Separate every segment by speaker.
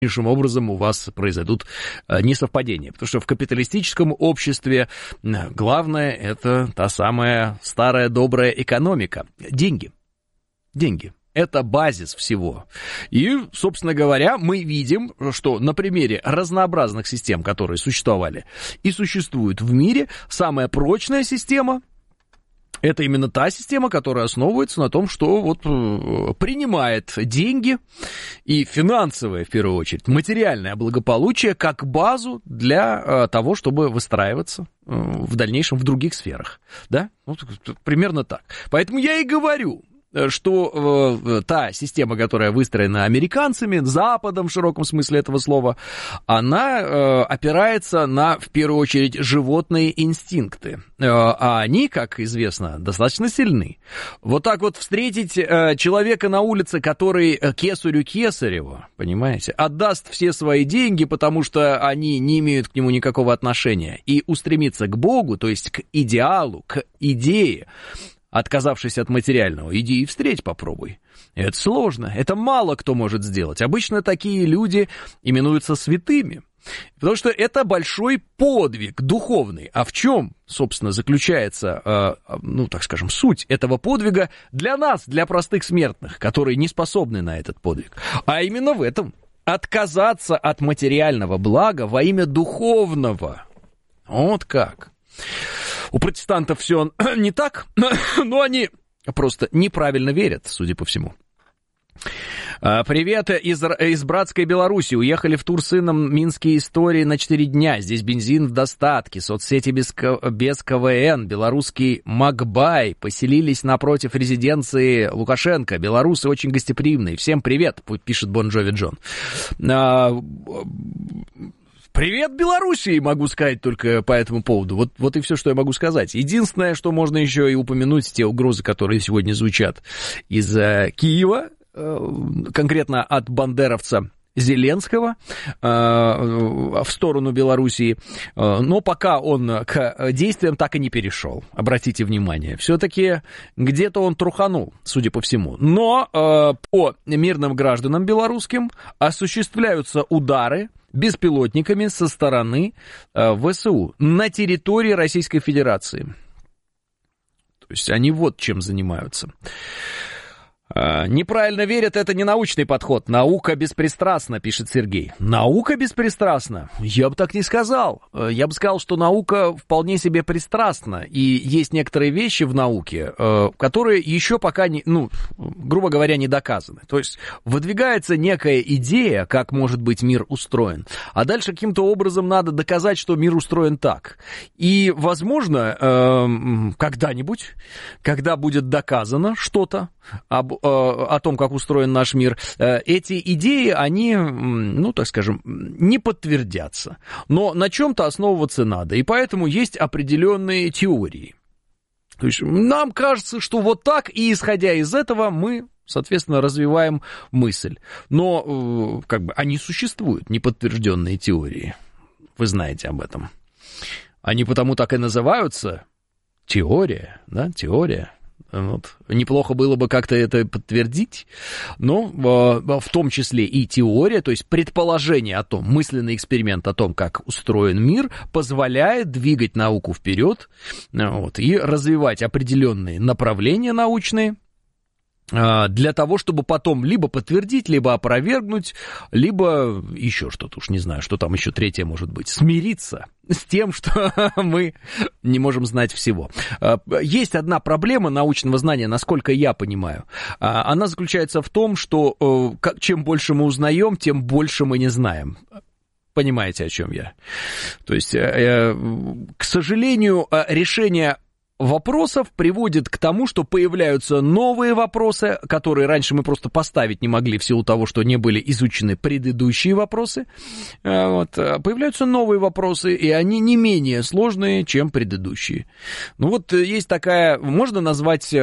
Speaker 1: образом у вас произойдут несовпадения. Потому что в капиталистическом обществе главное — это та самая старая добрая экономика. Деньги. Это базис всего. И, собственно говоря, мы видим, что на примере разнообразных систем, которые существовали и существуют в мире, самая прочная система — это именно та система, которая основывается на том, что вот принимает деньги и финансовое, в первую очередь, материальное благополучие как базу для того, чтобы выстраиваться в дальнейшем в других сферах. Да? Вот, примерно так. Поэтому я и говорю, что та система, которая выстроена американцами, Западом в широком смысле этого слова, она опирается на, в первую очередь, животные инстинкты. А они, как известно, достаточно сильны. Вот так вот встретить человека на улице, который кесарю кесарева, понимаете, отдаст все свои деньги, потому что они не имеют к нему никакого отношения, и устремиться к Богу, то есть к идеалу, к идее, отказавшись от материального, иди и встреть попробуй. Это сложно, это мало кто может сделать. Обычно такие люди именуются святыми, потому что это большой подвиг духовный. А в чем, собственно, заключается, так скажем, суть этого подвига для нас, для простых смертных, которые не способны на этот подвиг? А именно в этом. Отказаться от материального блага во имя духовного. Вот как. У протестантов все не так, но они просто неправильно верят, судя по всему. Привет из братской Беларуси. Уехали в тур с сыном. Минские истории на 4 дня. Здесь бензин в достатке. Соцсети без КВН. Белорусский Макбай. Поселились напротив резиденции Лукашенко. Белорусы очень гостеприимные. Всем привет, пишет Бон Джови Джон. Привет, Белоруссии, могу сказать только по этому поводу. Вот и все, что я могу сказать. Единственное, что можно еще и упомянуть, те угрозы, которые сегодня звучат из Киева, конкретно от бандеровца Зеленского в сторону Белоруссии, но пока он к действиям так и не перешел. Обратите внимание, все-таки где-то он труханул, судя по всему. Но по мирным гражданам белорусским осуществляются удары беспилотниками со стороны ВСУ на территории Российской Федерации. То есть они вот чем занимаются. Неправильно верят, это не научный подход. Наука беспристрастна, пишет Сергей. Наука беспристрастна? Я бы так не сказал. Я бы сказал, что наука вполне себе пристрастна. И есть некоторые вещи в науке, которые еще пока, грубо говоря, не доказаны. То есть выдвигается некая идея, как может быть мир устроен. А дальше каким-то образом надо доказать, что мир устроен так. И, возможно, когда-нибудь, когда будет доказано что-то о том, как устроен наш мир, эти идеи, они, так скажем, не подтвердятся. Но на чем-то основываться надо, и поэтому есть определенные теории. То есть нам кажется, что вот так, и исходя из этого мы, соответственно, развиваем мысль. Но они существуют, неподтвержденные теории. Вы знаете об этом. Они потому так и называются теория, да, теория. Вот. Неплохо было бы как-то это подтвердить, но в том числе и теория, то есть предположение о том, мысленный эксперимент о том, как устроен мир, позволяет двигать науку вперед, и развивать определенные направления научные, для того, чтобы потом либо подтвердить, либо опровергнуть, либо еще что-то, уж не знаю, что там еще третье может быть, смириться с тем, что мы не можем знать всего. Есть одна проблема научного знания, насколько я понимаю. Она заключается в том, что чем больше мы узнаем, тем больше мы не знаем. Понимаете, о чем я? То есть, к сожалению, решение вопросов приводит к тому, что появляются новые вопросы, которые раньше мы просто поставить не могли в силу того, что не были изучены предыдущие вопросы. Появляются новые вопросы, и они не менее сложные, чем предыдущие. Есть такая, можно назвать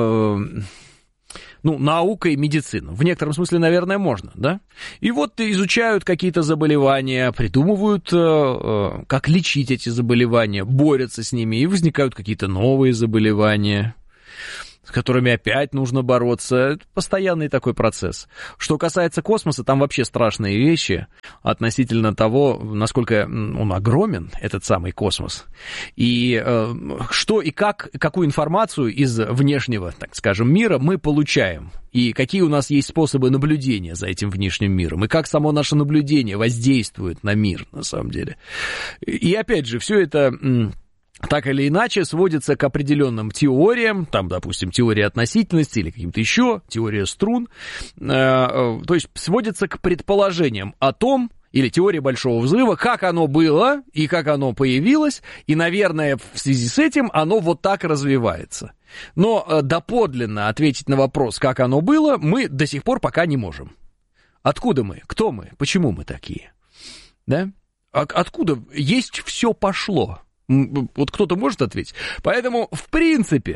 Speaker 1: наукой медицину. В некотором смысле, наверное, можно, да? И изучают какие-то заболевания, придумывают, как лечить эти заболевания, борются с ними, и возникают какие-то новые заболевания. с которыми опять нужно бороться. Это постоянный такой процесс. Что касается космоса, там вообще страшные вещи относительно того, насколько он огромен, этот самый космос. И что и как, какую информацию из внешнего, так скажем, мира мы получаем. И какие у нас есть способы наблюдения за этим внешним миром. И как само наше наблюдение воздействует на мир, на самом деле. И опять же, все это... так или иначе сводится к определенным теориям, там, допустим, теория относительности или каким-то еще, теория струн, то есть сводится к предположениям о том, или теория Большого Взрыва, как оно было и как оно появилось, и, наверное, в связи с этим оно вот так развивается. Но доподлинно ответить на вопрос, как оно было, мы до сих пор пока не можем. Откуда мы? Кто мы? Почему мы такие? Да? Откуда? Есть все пошло. Вот кто-то может ответить. Поэтому, в принципе,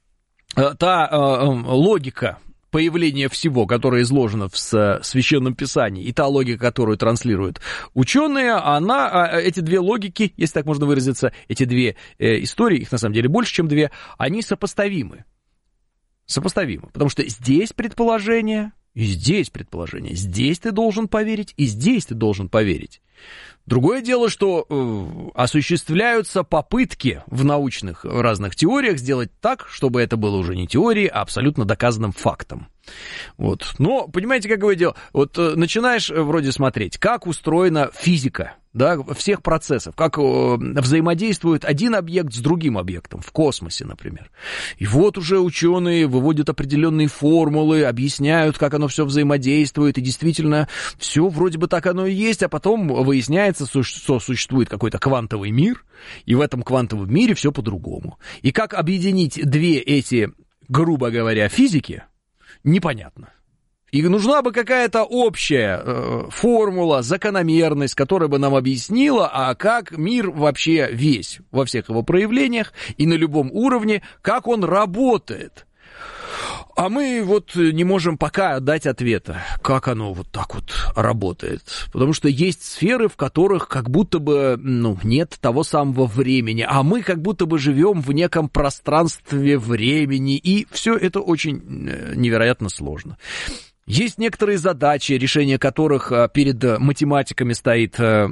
Speaker 1: та логика появления всего, которая изложена в Священном Писании, и та логика, которую транслируют ученые, эти две логики, если так можно выразиться, эти две истории, их на самом деле больше, чем две, они сопоставимы. Сопоставимы. Потому что здесь предположение, и здесь предположение. Здесь ты должен поверить, и здесь ты должен поверить. Другое дело, что осуществляются попытки в научных разных теориях сделать так, чтобы это было уже не теорией, а абсолютно доказанным фактом. Вот. Но, понимаете, какое дело? Вот начинаешь вроде смотреть, как устроена физика, да, всех процессов, как взаимодействует один объект с другим объектом, в космосе, например. И вот уже ученые выводят определенные формулы, объясняют, как оно все взаимодействует, и действительно все вроде бы так оно и есть, а потом выясняется, что существует какой-то квантовый мир, и в этом квантовом мире все по-другому. И как объединить две эти, грубо говоря, физики, непонятно. И нужна бы какая-то общая формула, закономерность, которая бы нам объяснила, а как мир вообще весь, во всех его проявлениях и на любом уровне, как он работает. А мы вот не можем пока дать ответа, как оно вот так вот работает. Потому что есть сферы, в которых как будто бы нет того самого времени, а мы как будто бы живем в неком пространстве времени, и все это очень невероятно сложно. Есть некоторые задачи, решение которых перед математиками стоит...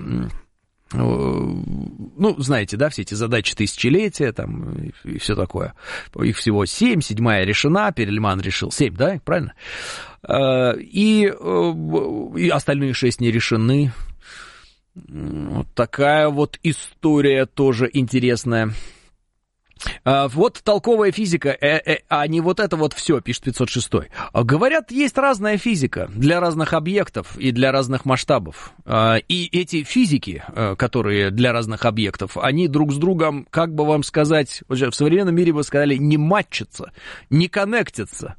Speaker 1: знаете, да, все эти задачи тысячелетия, там, и все такое. Их всего 7, 7-я решена, Перельман решил 7, да, правильно? И остальные 6 не решены. Вот такая вот история тоже интересная. Вот толковая физика, а не вот это вот все, пишет 506. Говорят, есть разная физика для разных объектов и для разных масштабов. И эти физики, которые для разных объектов, они друг с другом, как бы вам сказать, в современном мире бы сказали, не матчатся, не коннектятся.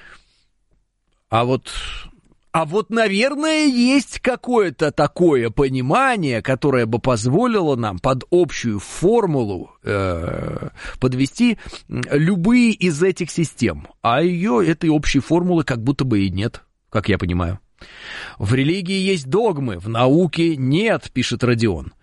Speaker 1: А вот, наверное, есть какое-то такое понимание, которое бы позволило нам под общую формулу подвести любые из этих систем. А этой общей формулы как будто бы и нет, как я понимаю. В религии есть догмы, в науке нет, пишет Родион.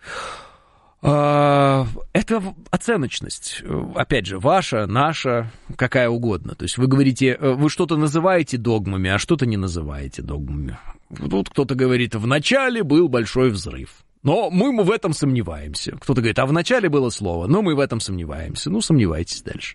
Speaker 1: Это оценочность, опять же, ваша, наша, какая угодно. То есть вы говорите, вы что-то называете догмами, а что-то не называете догмами. Тут кто-то говорит, в начале был большой взрыв, но мы в этом сомневаемся. Кто-то говорит, а в начале было слово, но мы в этом сомневаемся. Сомневайтесь дальше.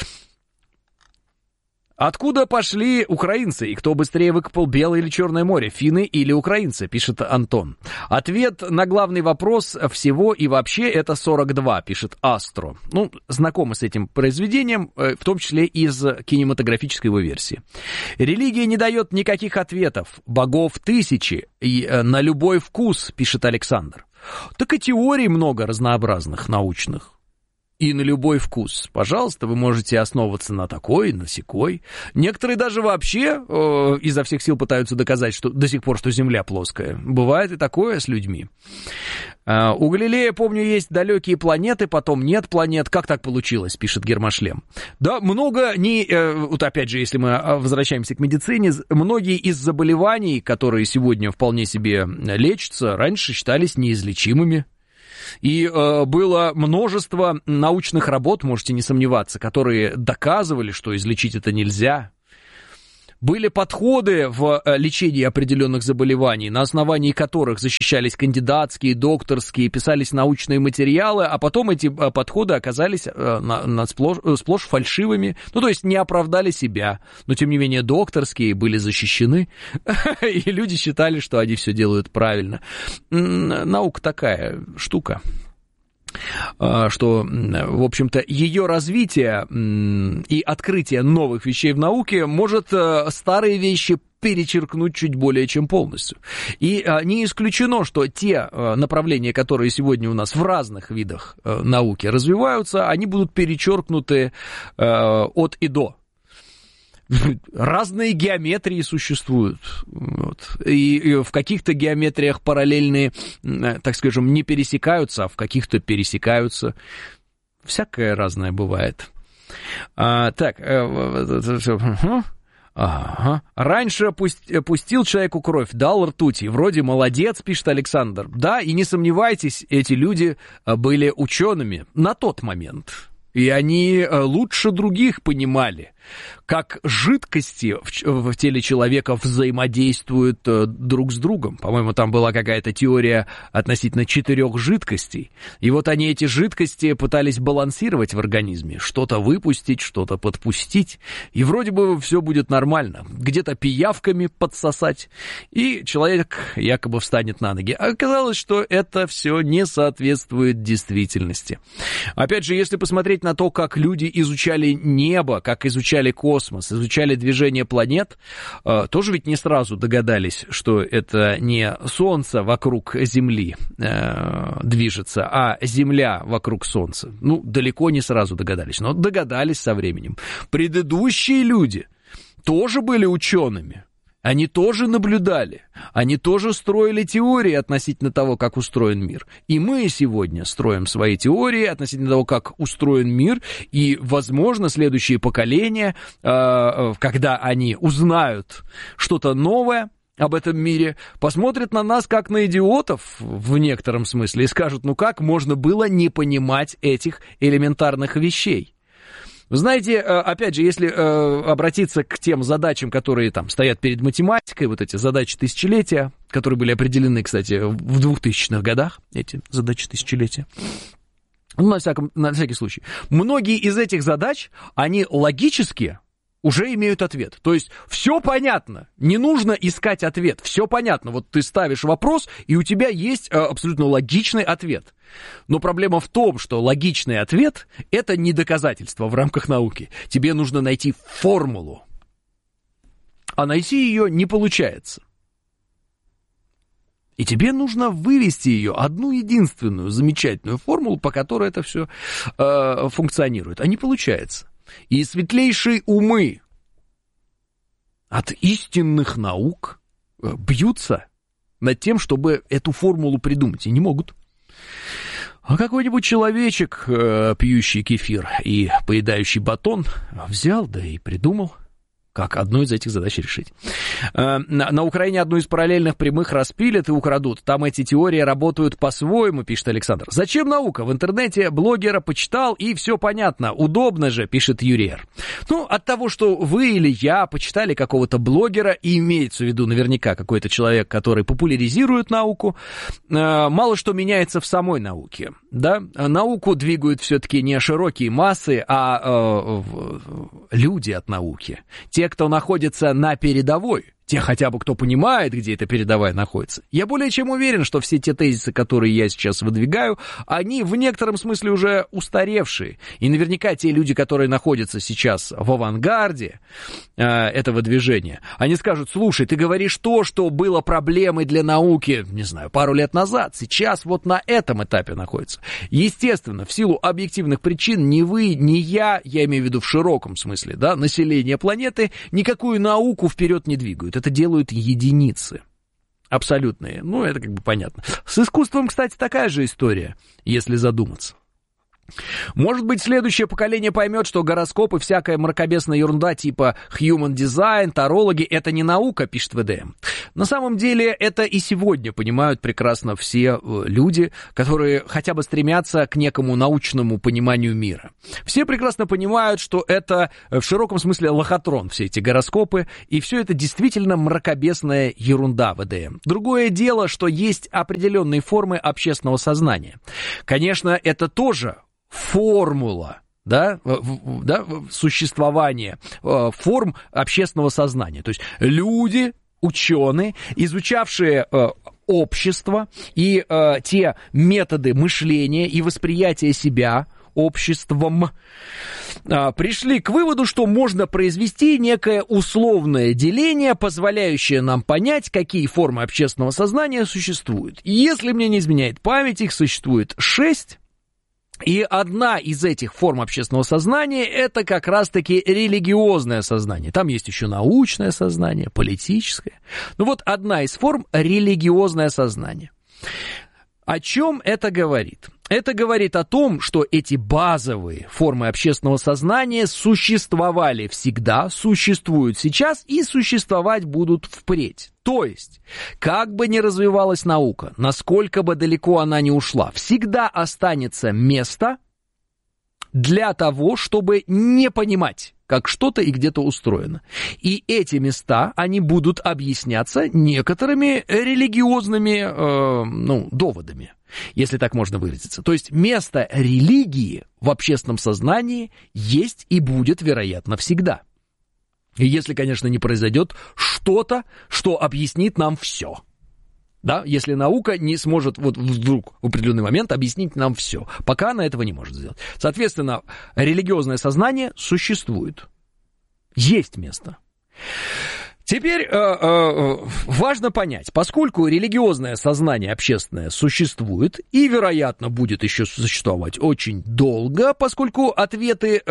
Speaker 1: Откуда пошли украинцы, и кто быстрее выкопал Белое или Черное море, финны или украинцы, пишет Антон. Ответ на главный вопрос всего и вообще это 42, пишет Астро. Знакомы с этим произведением, в том числе из кинематографической его версии. Религия не дает никаких ответов, богов тысячи, и на любой вкус, пишет Александр. Так и теорий много разнообразных, научных. И на любой вкус. Пожалуйста, вы можете основываться на такой, на сякой. Некоторые даже вообще изо всех сил пытаются доказать, что до сих пор, что Земля плоская. Бывает и такое с людьми. У Галилея, помню, есть далекие планеты, потом нет планет. Как так получилось, пишет Гермошлем. Да, вот опять же, если мы возвращаемся к медицине, многие из заболеваний, которые сегодня вполне себе лечатся, раньше считались неизлечимыми. И было множество научных работ, можете не сомневаться, которые доказывали, что излечить это нельзя. Были подходы в лечении определенных заболеваний, на основании которых защищались кандидатские, докторские, писались научные материалы, а потом эти подходы оказались сплошь фальшивыми, ну, то есть не оправдали себя, но, тем не менее, докторские были защищены, и люди считали, что они все делают правильно. Наука такая штука, что, в общем-то, ее развитие и открытие новых вещей в науке может старые вещи перечеркнуть чуть более чем полностью. И не исключено, что те направления, которые сегодня у нас в разных видах науки развиваются, они будут перечеркнуты от и до. Разные геометрии существуют, вот. И в каких-то геометриях параллельные, так скажем, не пересекаются, а в каких-то пересекаются. Всякое разное бывает. Раньше пустил человеку кровь, дал ртути. Вроде молодец, пишет Александр. Да, и не сомневайтесь, эти люди были учеными на тот момент. И они лучше других понимали, как жидкости в теле человека взаимодействуют друг с другом. По-моему, там была какая-то теория относительно 4 жидкостей. И вот они эти жидкости пытались балансировать в организме. Что-то выпустить, что-то подпустить. И вроде бы все будет нормально. Где-то пиявками подсосать. И человек якобы встанет на ноги. А оказалось, что это все не соответствует действительности. Опять же, если посмотреть на то, как люди изучали небо, как изучали космос, изучали движение планет, тоже ведь не сразу догадались, что это не Солнце вокруг Земли движется, а Земля вокруг Солнца. Ну, далеко не сразу догадались, но догадались со временем. Предыдущие люди тоже были учеными. Они тоже наблюдали, они тоже строили теории относительно того, как устроен мир. И мы сегодня строим свои теории относительно того, как устроен мир, и, возможно, следующие поколения, когда они узнают что-то новое об этом мире, посмотрят на нас как на идиотов в некотором смысле и скажут, ну как можно было не понимать этих элементарных вещей. Вы знаете, опять же, если обратиться к тем задачам, которые там стоят перед математикой, вот эти задачи тысячелетия, которые были определены, кстати, в 2000-х годах, эти задачи тысячелетия, ну, на всякий случай, многие из этих задач, они логически уже имеют ответ. То есть все понятно, не нужно искать ответ, все понятно. Вот ты ставишь вопрос, и у тебя есть абсолютно логичный ответ. Но проблема в том, что логичный ответ – это не доказательство в рамках науки. Тебе нужно найти формулу, а найти ее не получается. И тебе нужно вывести ее, одну единственную замечательную формулу, по которой это все функционирует. А не получается. И светлейшие умы от истинных наук бьются над тем, чтобы эту формулу придумать, и не могут. А какой-нибудь человечек, пьющий кефир и поедающий батон, взял, да и придумал, как одну из этих задач решить. На Украине одну из параллельных прямых распилят и украдут. Там эти теории работают по-своему, пишет Александр. Зачем наука? В интернете блогера почитал, и все понятно. Удобно же, пишет Юриер. Ну, от того, что вы или я почитали какого-то блогера, и имеется в виду наверняка какой-то человек, который популяризирует науку, мало что меняется в самой науке. Да? Науку двигают все-таки не широкие массы, а люди от науки. Те, кто находится на передовой, те хотя бы, кто понимает, где эта передовая находится. Я более чем уверен, что все те тезисы, которые я сейчас выдвигаю, они в некотором смысле уже устаревшие. И наверняка те люди, которые находятся сейчас в авангарде этого движения, они скажут, слушай, ты говоришь то, что было проблемой для науки, не знаю, пару лет назад, сейчас вот на этом этапе находится. Естественно, в силу объективных причин ни вы, ни я имею в виду в широком смысле, да, население планеты, никакую науку вперед не двигают. Это делают единицы. Абсолютные. Ну, это как бы понятно. С искусством, кстати, такая же история, если задуматься. Может быть, следующее поколение поймет, что гороскопы, всякая мракобесная ерунда типа human design, тарологи — это не наука, пишет ВДМ. На самом деле, это и сегодня понимают прекрасно все люди, которые хотя бы стремятся к некому научному пониманию мира. Все прекрасно понимают, что это в широком смысле лохотрон, все эти гороскопы, и все это действительно мракобесная ерунда ВДМ. Другое дело, что есть определенные формы общественного сознания. Конечно, это тоже формула, существования форм общественного сознания. То есть люди, ученые, изучавшие общество и те методы мышления и восприятия себя обществом, пришли к выводу, что можно произвести некое условное деление, позволяющее нам понять, какие формы общественного сознания существуют. И если мне не изменяет память, их существует 6. И одна из этих форм общественного сознания — это как раз-таки религиозное сознание. Там есть еще научное сознание, политическое. Ну вот одна из форм — религиозное сознание. О чем это говорит? Это говорит о том, что эти базовые формы общественного сознания существовали всегда, существуют сейчас и существовать будут впредь. То есть, как бы ни развивалась наука, насколько бы далеко она ни ушла, всегда останется место для того, чтобы не понимать, как что-то и где-то устроено. И эти места, они будут объясняться некоторыми религиозными доводами, если так можно выразиться. То есть место религии в общественном сознании есть и будет, вероятно, всегда. И если, конечно, не произойдет что-то, что объяснит нам все. Да, если наука не сможет вот вдруг в определенный момент объяснить нам все. Пока она этого не может сделать. Соответственно, религиозное сознание существует. Есть место. Теперь важно понять, поскольку религиозное сознание общественное существует и, вероятно, будет еще существовать очень долго, поскольку ответы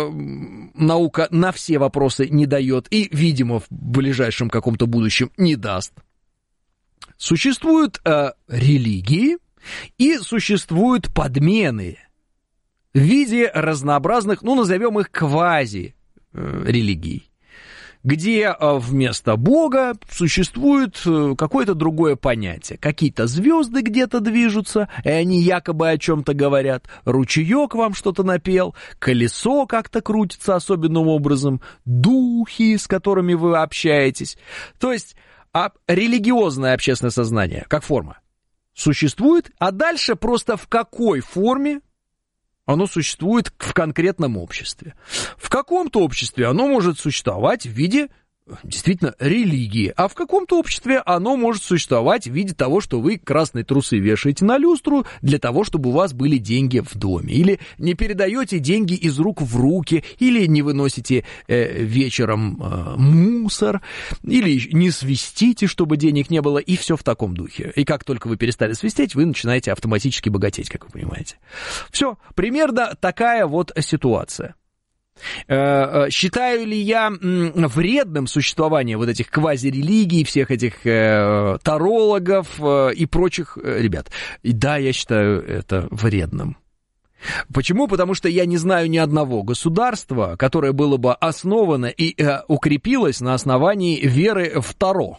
Speaker 1: наука на все вопросы не дает и, видимо, в ближайшем каком-то будущем не даст. Существуют религии и существуют подмены в виде разнообразных, назовем их квази-религий, где вместо Бога существует какое-то другое понятие. Какие-то звезды где-то движутся, и они якобы о чем-то говорят. Ручеек вам что-то напел, колесо как-то крутится особенным образом, духи, с которыми вы общаетесь. То есть религиозное общественное сознание, как форма, существует, а дальше просто в какой форме оно существует в конкретном обществе. В каком-то обществе оно может существовать в виде, действительно, религии, а в каком-то обществе оно может существовать в виде того, что вы красные трусы вешаете на люстру для того, чтобы у вас были деньги в доме, или не передаете деньги из рук в руки, или не выносите вечером мусор, или не свистите, чтобы денег не было, и все в таком духе. И как только вы перестали свистеть, вы начинаете автоматически богатеть, как вы понимаете. Все, примерно такая вот ситуация. Считаю ли я вредным существование вот этих квазирелигий, всех этих тарологов и прочих ребят? И да, я считаю это вредным. Почему? Потому что я не знаю ни одного государства, которое было бы основано и укрепилось на основании веры в Таро.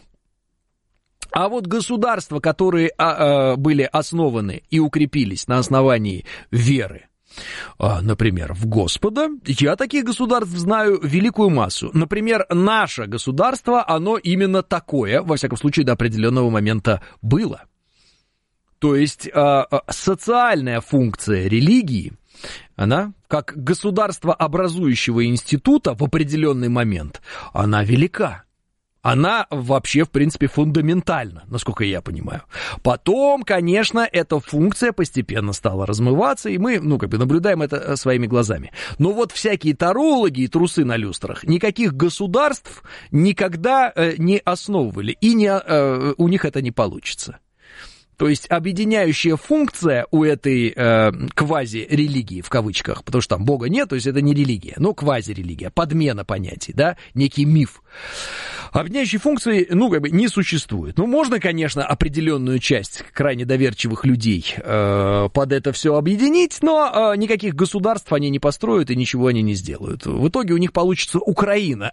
Speaker 1: А вот государства, которые были основаны и укрепились на основании веры, например, в Господа, я таких государств знаю великую массу. Например, наше государство, оно именно такое, во всяком случае, до определенного момента было. То есть социальная функция религии, она, как государствообразующего института в определенный момент, она велика. Она вообще, в принципе, фундаментальна, насколько я понимаю. Потом, конечно, эта функция постепенно стала размываться, и мы, наблюдаем это своими глазами. Но вот всякие тарологи и трусы на люстрах никаких государств никогда не основывали, и у них это не получится. То есть объединяющая функция у этой квази-религии, в кавычках, потому что там Бога нет, то есть это не религия, но квази-религия, подмена понятий, да, некий миф. Объединяющей функции, не существует. Можно, конечно, определенную часть крайне доверчивых людей под это все объединить, но никаких государств они не построят и ничего они не сделают. В итоге у них получится Украина.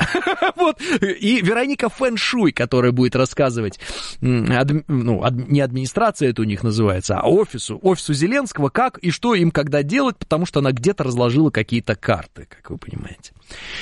Speaker 1: И Вероника Фэн-Шуй, которая будет рассказывать, не администрация это у них называется, а офису Зеленского, как и что им когда делать, потому что она где-то разложила какие-то карты, как вы понимаете.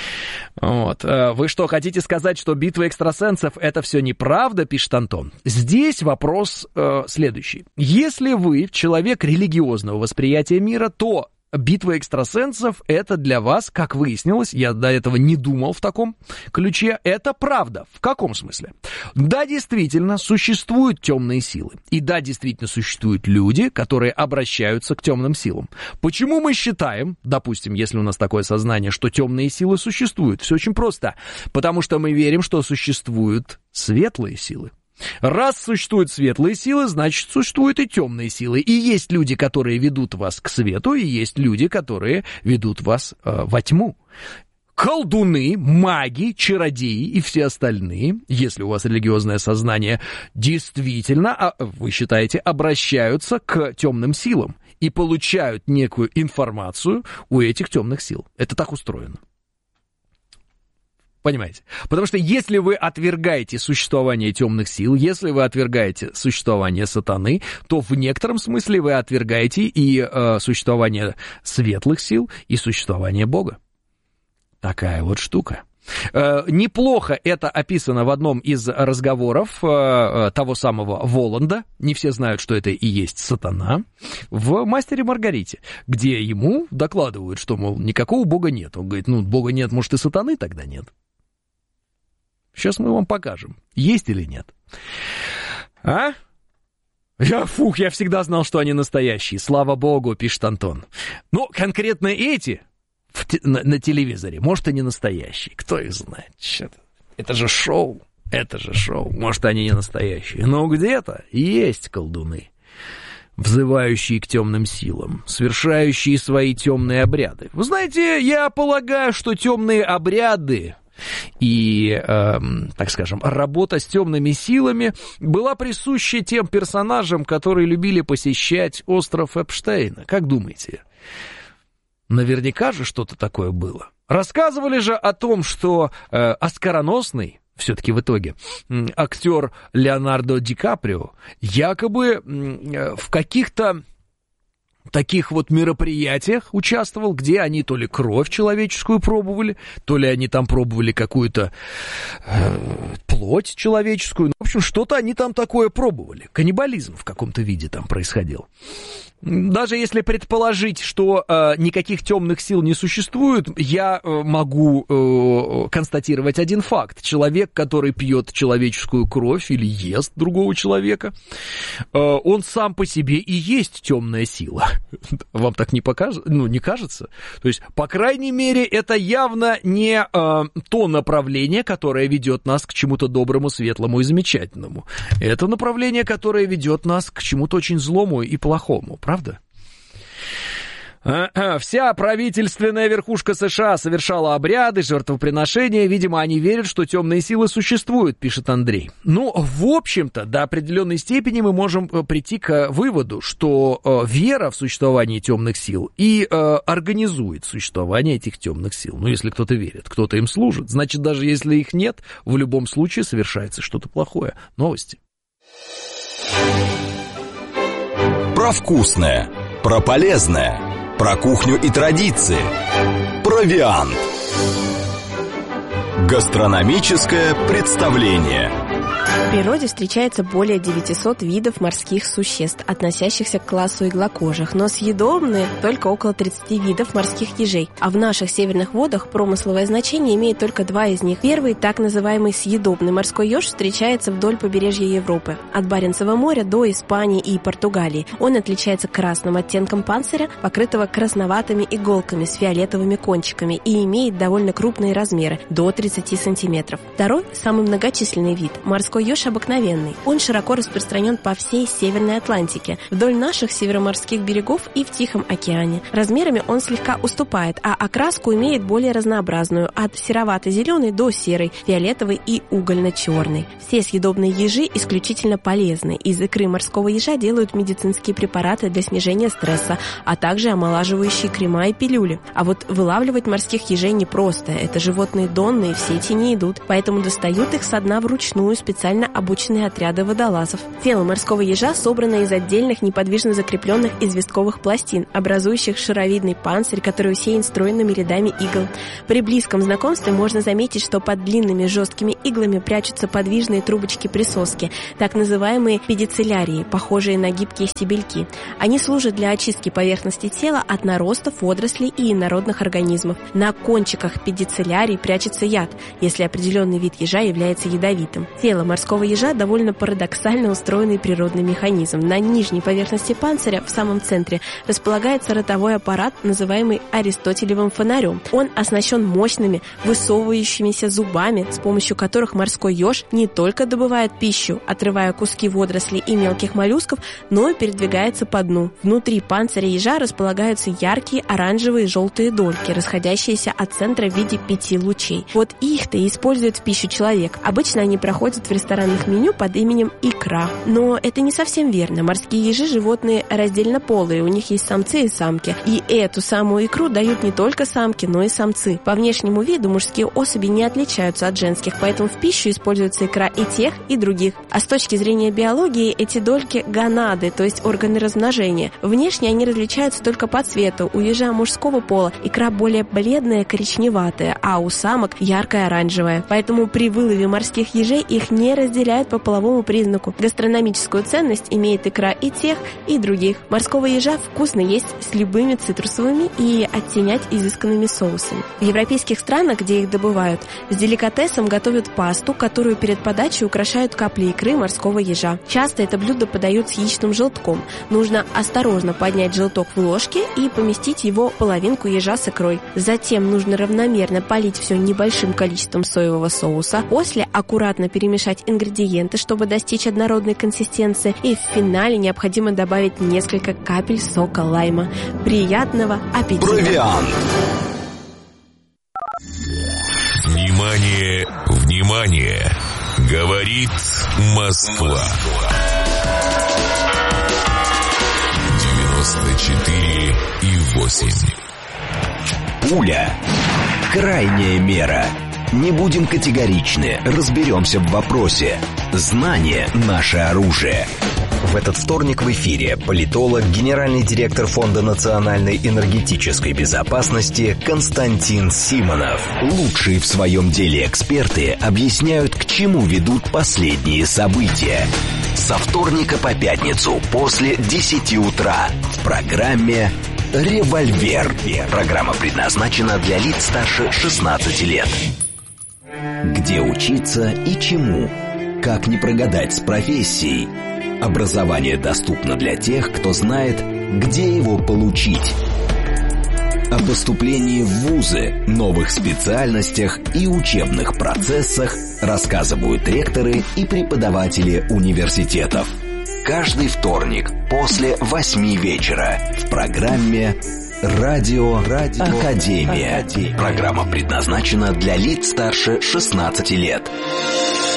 Speaker 1: Вы что, хотите сказать, что битва экстрасенсов это все неправда, пишет Антон? Здесь вопрос следующий. Если вы человек религиозного восприятия мира, то битва экстрасенсов это для вас, как выяснилось, я до этого не думал в таком ключе, это правда. В каком смысле? Да, действительно, существуют темные силы. И да, действительно, существуют люди, которые обращаются к темным силам. Почему мы считаем, допустим, если у нас такое сознание, что темные силы существуют? Все очень просто. Потому что мы верим, что существуют светлые силы. Раз существуют светлые силы, значит, существуют и темные силы. И есть люди, которые ведут вас к свету, и есть люди, которые ведут вас во тьму. Колдуны, маги, чародеи и все остальные, если у вас религиозное сознание, действительно, вы считаете, обращаются к темным силам и получают некую информацию у этих темных сил. Это так устроено. Понимаете? Потому что если вы отвергаете существование темных сил, если вы отвергаете существование сатаны, то в некотором смысле вы отвергаете и существование светлых сил, и существование Бога. Такая вот штука. Неплохо это описано в одном из разговоров того самого Воланда. Не все знают, что это и есть сатана. В «Мастере и Маргарите», где ему докладывают, что, мол, никакого Бога нет. Он говорит, Бога нет, может, и сатаны тогда нет. Сейчас мы вам покажем, есть или нет. Я всегда знал, что они настоящие. Слава Богу, пишет Антон. Конкретно эти на телевизоре, может, и не настоящие. Кто их знает? Это же шоу. Может, они не настоящие. Но где-то есть колдуны, взывающие к темным силам, совершающие свои темные обряды. Вы знаете, я полагаю, что темные обряды и, так скажем, работа с темными силами была присуща тем персонажам, которые любили посещать остров Эпштейна. Как думаете? Наверняка же что-то такое было. Рассказывали же о том, что оскароносный, все-таки в итоге, актер Леонардо Ди Каприо якобы в каких-то таких вот мероприятиях участвовал, где они то ли кровь человеческую пробовали, то ли они там пробовали какую-то плоть человеческую. В общем, что-то они там такое пробовали. Каннибализм в каком-то виде там происходил. Даже если предположить, что никаких темных сил не существует, я могу констатировать один факт. Человек, который пьет человеческую кровь или ест другого человека, он сам по себе и есть темная сила. Вам так не кажется? То есть, по крайней мере, это явно не то направление, которое ведет нас к чему-то доброму, светлому и замечательному. Это направление, которое ведет нас к чему-то очень злому и плохому. Правда? Вся правительственная верхушка США совершала обряды, жертвоприношения. Видимо, они верят, что темные силы существуют, пишет Андрей. В общем-то, до определенной степени мы можем прийти к выводу, что вера в существование темных сил и организует существование этих темных сил. Если кто-то верит, кто-то им служит, значит, даже если их нет, в любом случае совершается что-то плохое. Новости.
Speaker 2: Про вкусное, про полезное, про кухню и традиции, провиант. Гастрономическое представление.
Speaker 3: В природе встречается более 900 видов морских существ, относящихся к классу иглокожих, но съедобны только около 30 видов морских ежей. А в наших северных водах промысловое значение имеет только 2 из них. Первый, так называемый съедобный морской еж, встречается вдоль побережья Европы, от Баренцева моря до Испании и Португалии. Он отличается красным оттенком панциря, покрытого красноватыми иголками с фиолетовыми кончиками, и имеет довольно крупные размеры, до 30 сантиметров. Второй, самый многочисленный вид, морской морской еж обыкновенный. Он широко распространен по всей Северной Атлантике, вдоль наших североморских берегов и в Тихом океане. Размерами он слегка уступает, а окраску имеет более разнообразную, от серовато-зеленой до серой, фиолетовой и угольно-черной. Все съедобные ежи исключительно полезны. Из икры морского ежа делают медицинские препараты для снижения стресса, а также омолаживающие крема и пилюли. А вот вылавливать морских ежей непросто. Это животные донные, в сети не идут, поэтому достают их со дна вручную специально обученные отряды водолазов. Тело морского ежа собрано из отдельных неподвижно закрепленных известковых пластин, образующих шаровидный панцирь, который усеян стройными рядами игл. При близком знакомстве можно заметить, что под длинными жесткими иглами прячутся подвижные трубочки-присоски, так называемые педициллярии, похожие на гибкие стебельки. Они служат для очистки поверхности тела от наростов, водорослей и инородных организмов. На кончиках педициллярий прячется яд, если определенный вид ежа является ядовитым. Тело морского ежа довольно парадоксально устроенный природный механизм. На нижней поверхности панциря, в самом центре, располагается ротовой аппарат, называемый аристотелевым фонарем. Он оснащен мощными, высовывающимися зубами, с помощью которых морской еж не только добывает пищу, отрывая куски водорослей и мелких моллюсков, но и передвигается по дну. Внутри панциря ежа располагаются яркие оранжевые и желтые дольки, расходящиеся от центра в виде 5 лучей. Вот их-то и использует в пищу человек. Обычно они проходят в ресторанных меню под именем икра. Но это не совсем верно. Морские ежи – животные раздельнополые, у них есть самцы и самки. И эту самую икру дают не только самки, но и самцы. По внешнему виду мужские особи не отличаются от женских, поэтому в пищу используется икра и тех, и других. А с точки зрения биологии эти дольки – гонады, то есть органы размножения. Внешне они различаются только по цвету. У ежа мужского пола икра более бледная, коричневатая, а у самок яркая оранжевая. Поэтому при вылове морских ежей их не разделяют по половому признаку. Гастрономическую ценность имеет икра и тех, и других. Морского ежа вкусно есть с любыми цитрусовыми и оттенять изысканными соусами. В европейских странах, где их добывают, с деликатесом готовят пасту, которую перед подачей украшают капли икры морского ежа. Часто это блюдо подают с яичным желтком. Нужно осторожно поднять желток в ложке и поместить его половинку ежа с икрой. Затем нужно равномерно полить все небольшим количеством соевого соуса. После аккуратно перемешать ингредиенты, чтобы достичь однородной консистенции. И в финале необходимо добавить несколько капель сока лайма. Приятного аппетита!
Speaker 2: Провиант.
Speaker 4: Внимание, внимание! Говорит Москва. 94,8.
Speaker 2: Пуля. Крайняя мера. Не будем категоричны, разберемся в вопросе. Знание – наше оружие. В этот вторник в эфире политолог, генеральный директор Фонда национальной энергетической безопасности Константин Симонов. Лучшие в своем деле эксперты объясняют, к чему ведут последние события. Со вторника по пятницу после 10 утра в программе «Револьвер». Программа предназначена для лиц старше 16 лет. Где учиться и чему? Как не прогадать с профессией? Образование доступно для тех, кто знает, где его получить. О поступлении в вузы, новых специальностях и учебных процессах рассказывают ректоры и преподаватели университетов. Каждый вторник после 8 вечера в программе «Радио Академия». Программа предназначена для лиц старше 16 лет.